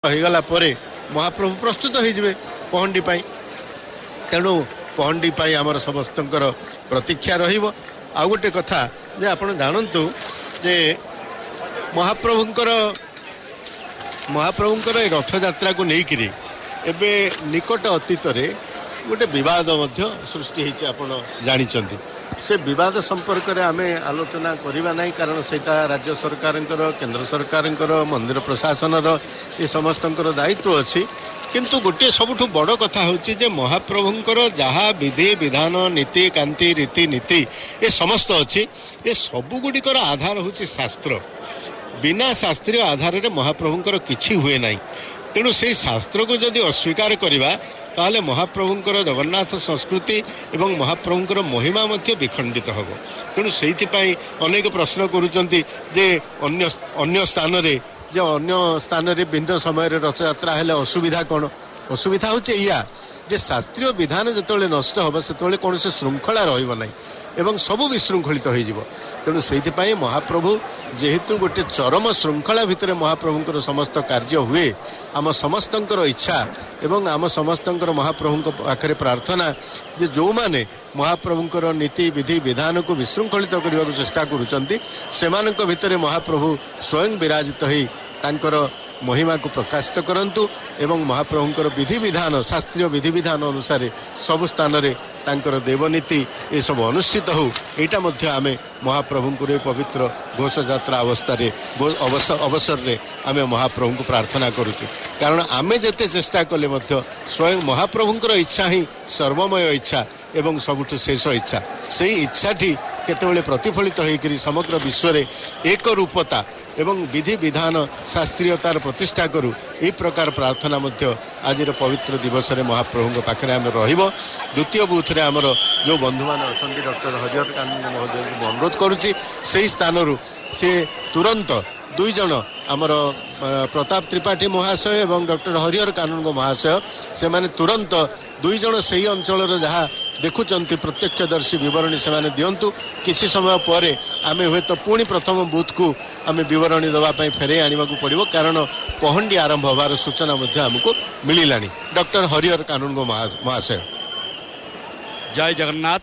ହୋଇଗଲା ପରେ ମହାପ୍ରଭୁ ପ୍ରସ୍ତୁତ ହୋଇଯିବେ ପହଣ୍ଡି ପାଇଁ। ତେଣୁ ପହଣ୍ଡି ପାଇଁ ଆମର ସମସ୍ତଙ୍କର ପ୍ରତୀକ୍ଷା ରହିବ। ଆଉ ଗୋଟେ କଥା ଯେ ଆପଣ ଜାଣନ୍ତୁ ଯେ ମହାପ୍ରଭୁଙ୍କର ଏ ରଥଯାତ୍ରାକୁ ନେଇକରି ଏବେ ନିକଟ ଅତୀତରେ ଗୋଟେ ବିବାଦ ମଧ୍ୟ ସୃଷ୍ଟି ହୋଇଛି, ଆପଣ ଜାଣିଛନ୍ତି। ସେ ବିବାଦ ସମ୍ପର୍କରେ ଆମେ ଆଲୋଚନା କରିବା ନାହିଁ, କାରଣ ସେଇଟା ରାଜ୍ୟ ସରକାରଙ୍କର, କେନ୍ଦ୍ର ସରକାରଙ୍କର, ମନ୍ଦିର ପ୍ରଶାସନର ଏ ସମସ୍ତଙ୍କର ଦାୟିତ୍ୱ ଅଛି। କିନ୍ତୁ ଗୋଟିଏ ସବୁଠୁ ବଡ଼ କଥା ହେଉଛି ଯେ ମହାପ୍ରଭୁଙ୍କର ଯାହା ବିଧି ବିଧାନ ନୀତି କାନ୍ତି ରୀତିନୀତି ଏ ସମସ୍ତ ଅଛି, ଏ ସବୁଗୁଡ଼ିକର ଆଧାର ହେଉଛି ଶାସ୍ତ୍ର। ବିନା ଶାସ୍ତ୍ରୀୟ ଆଧାରରେ ମହାପ୍ରଭୁଙ୍କର କିଛି ହୁଏ ନାହିଁ। ତେଣୁ ସେଇ ଶାସ୍ତ୍ରକୁ ଯଦି ଅସ୍ୱୀକାର କରିବା ତାହେଲେ ମହାପ୍ରଭୁଙ୍କର ଜଗନ୍ନାଥ ସଂସ୍କୃତି ଏବଂ ମହାପ୍ରଭୁଙ୍କର ମହିମା ମଧ୍ୟ ବିଖଣ୍ଡିତ ହେବ। ତେଣୁ ସେଇଥିପାଇଁ ଅନେକ ପ୍ରଶ୍ନ କରୁଛନ୍ତି ଯେ ଅନ୍ୟ ସ୍ଥାନରେ ଭିନ୍ନ ସମୟରେ ରଥଯାତ୍ରା ହେଲେ ଅସୁବିଧା କ'ଣ? ଅସୁବିଧା ହେଉଛି ଏଇଆ ଯେ ଶାସ୍ତ୍ରୀୟ ବିଧାନ ଯେତେବେଳେ ନଷ୍ଟ ହେବ ସେତେବେଳେ କୌଣସି ଶୃଙ୍ଖଳା ରହିବ ନାହିଁ ଏବଂ ସବୁ ବିଶୃଙ୍ଖଳିତ ହୋଇଯିବ। ତେଣୁ ସେଇଥିପାଇଁ ମହାପ୍ରଭୁ ଯେହେତୁ ଗୋଟେ ଚରମ ଶୃଙ୍ଖଳା ଭିତରେ ମହାପ୍ରଭୁଙ୍କର ସମସ୍ତ କାର୍ଯ୍ୟ ହୁଏ, ଆମ ସମସ୍ତଙ୍କର ଇଚ୍ଛା ଏବଂ ଆମ ସମସ୍ତଙ୍କର ମହାପ୍ରଭୁଙ୍କ ପାଖରେ ପ୍ରାର୍ଥନା ଯେ ଯେଉଁମାନେ ମହାପ୍ରଭୁଙ୍କର ନୀତି ବିଧି ବିଧାନକୁ ବିଶୃଙ୍ଖଳିତ କରିବାକୁ ଚେଷ୍ଟା କରୁଛନ୍ତି ସେମାନଙ୍କ ଭିତରେ ମହାପ୍ରଭୁ ସ୍ୱୟଂ ବିରାଜିତ ହୋଇ ତାଙ୍କର ମହିମାକୁ ପ୍ରକାଶିତ କରନ୍ତୁ ଏବଂ ମହାପ୍ରଭୁଙ୍କର ବିଧିବିଧାନ ଶାସ୍ତ୍ରୀୟ ବିଧିବିଧାନ ଅନୁସାରେ ସବୁ ସ୍ଥାନରେ ତାଙ୍କର ଦେବନୀତି ଏସବୁ ଅନୁଷ୍ଠିତ ହେଉ। ଏଇଟା ମଧ୍ୟ ଆମେ ମହାପ୍ରଭୁଙ୍କର ଏ ପବିତ୍ର ଘୋଷଯାତ୍ରା ଅବସରରେ ଆମେ ମହାପ୍ରଭୁଙ୍କୁ ପ୍ରାର୍ଥନା କରୁଛୁ। କାରଣ ଆମେ ଯେତେ ଚେଷ୍ଟା କଲେ ମଧ୍ୟ ସ୍ୱୟଂ ମହାପ୍ରଭୁଙ୍କର ଇଚ୍ଛା ହିଁ ସର୍ବମୟ ଇଚ୍ଛା ଏବଂ ସବୁଠୁ ଶେଷ ଇଚ୍ଛା। ସେଇ ଇଚ୍ଛାଟି କେତେବେଳେ ପ୍ରତିଫଳିତ ହୋଇକରି ସମଗ୍ର ବିଶ୍ୱରେ ଏକରୂପତା ଏବଂ ବିଧି ବିଧାନ ଶାସ୍ତ୍ରୀୟତାର ପ୍ରତିଷ୍ଠା କରୁ, ଏହି ପ୍ରକାର ପ୍ରାର୍ଥନା ମଧ୍ୟ ଆଜିର ପବିତ୍ର ଦିବସରେ ମହାପ୍ରଭୁଙ୍କ ପାଖରେ ଆମେ ରହିବ। ଦ୍ୱିତୀୟ ବୁଥରେ ଆମର ଯେଉଁ ବନ୍ଧୁମାନେ ଅଛନ୍ତି ଡକ୍ଟର ହରିହର କାନୁନ ମହୋଦୟଙ୍କୁ ମୁଁ ଅନୁରୋଧ କରୁଛି ସେହି ସ୍ଥାନରୁ ସେ ତୁରନ୍ତ ଦୁଇ ଜଣ ଆମର ପ୍ରତାପ ତ୍ରିପାଠୀ ମହାଶୟ ଏବଂ ଡକ୍ଟର ହରିହର କାନୁନଗୋ ମହାଶୟ ସେମାନେ ତୁରନ୍ତ ଦୁଇ ଜଣ ସେହି ଅଞ୍ଚଳର ଯାହା ଦେଖୁଛନ୍ତି ପ୍ରତ୍ୟକ୍ଷଦର୍ଶୀ ବିବରଣୀ ସେମାନେ ଦିଅନ୍ତୁ। କିଛି ସମୟ ପରେ ଆମେ ହୁଏତ ପୁଣି ପ୍ରଥମ ବୁଥକୁ ଆମେ ବିବରଣୀ ଦେବା ପାଇଁ ଫେରାଇ ଆଣିବାକୁ ପଡ଼ିବ, କାରଣ ପହଣ୍ଡି ଆରମ୍ଭ ହେବାର ସୂଚନା ମଧ୍ୟ ଆମକୁ ମିଳିଲାଣି। ଡକ୍ଟର ହରିହର କାନୁନଗୋ ମହାଶୟ। ଜୟ ଜଗନ୍ନାଥ।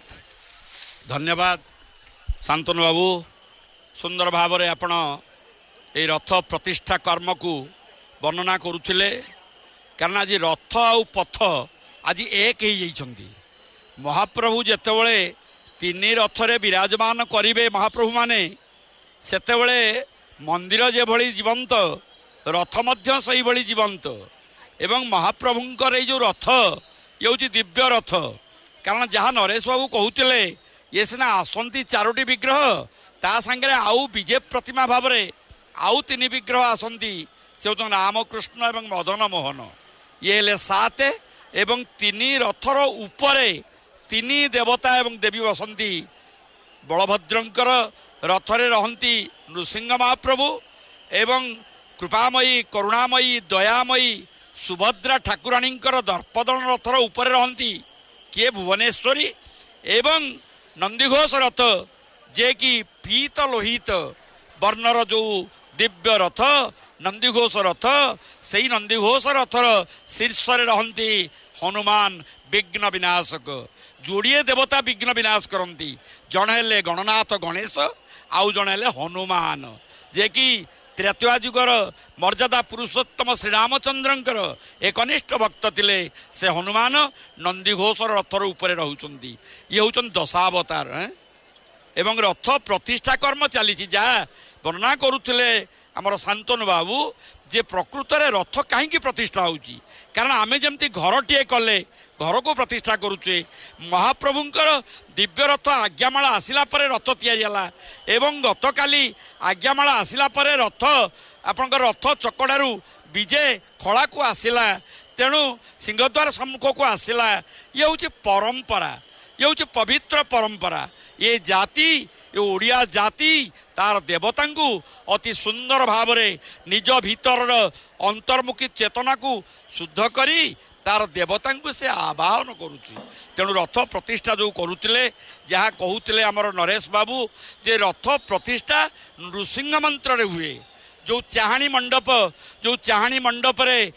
ଧନ୍ୟବାଦ ଶାନ୍ତନୁ ବାବୁ, ସୁନ୍ଦର ଭାବରେ ଆପଣ এই রথ প্রতিষ্ঠা কর্মকু বর্ণনা করুলে। কারণ আজ রথ আউ পথ আজ এক হয়ে যাইছন্তি। মহাপ্রভু যেতবে তিন রথরে বিরাজমান করিবে মহাপ্রভু মানে সেতবে মন্দির যেভাবে জীবন্ত রথ মধ্য সেইভাবে জীবন্ত এবং মহাপ্রভুঙ্কর এই যে রথ ইয়ে হচ্ছে দিব্য রথ। কারণ যা নরেশ বাবু কহুলে ইয়ে সিনা আসন্তি চারোটি বিগ্রহ তা সাংরে আউ বিজে প্রতিমা ভাবে आउ तीन विग्रह आसती से हूँ रामकृष्ण और मदन मोहन। ये हेले सात एवं तीन रथर उपरे तीन देवता एवं देवी बसंती। बलभद्रंकर रथरे रहती नृसिंह महाप्रभु एवं कृपामयी करुणामयी दयामयी सुभद्रा ठाकुराणींकर दर्पदन रथर उपरे रहती किए भुवनेश्वरी एवं नंदीघोष रथ जे कि पीत लोहित वर्णर जो दिव्य रथ नंदीघोष रथ से नंदीघोष रथर शीर्ष रहती हनुमान विघ्न विनाशक। जोड़िए देवता विघ्न विनाश करती, जड़े हेले गणनाथ गणेश आउ जड़े हेले हनुमान जे कि त्रेतया जुगर मर्यादा पुरुषोत्तम श्रीरामचंद्रंकर एक कनिष्ठ भक्त थिले। से हनुमान नंदीघोष रथर उपरे रहउचंती। ये हूँ दशावतार एवं रथ प्रतिष्ठा कर्म चली जहाँ वर्णना करुले आमर शांतनु बाबू जे प्रकृत में रथ कहीं प्रतिष्ठा होची। कारण आम जमी घरटे कले घर को प्रतिष्ठा करुचे महाप्रभुंकर दिव्य रथ आज्ञामाला आसिला परे रथ तैयारी एवं गतकाली आज्ञामाला आसिला परे रथ आपणकर रथ चकड़ारू विजे खला को आसिला तेणु सिंहद्वार सम्मुख को आसिला। ये हूँ परंपरा, ये हूँ पवित्र परंपरा। ये जाति ये ओडिया जाति तार देवता को अति सुंदर भाव निज भीतर अंतर्मुखी चेतना को शुद्ध करी तार देवता को से आवाहन करुच्ची। तेणु रथ प्रतिष्ठा जो करुले जहाँ कहते आमर नरेश बाबू जे रथ प्रतिष्ठा नृसिंह मंत्र हुए। जो चाहाणी मंडप रे